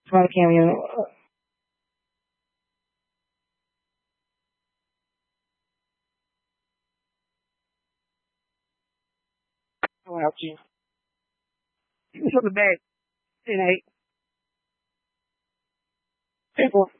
Come on, cameo. I'll help you. From the back. 10-8. 10-4.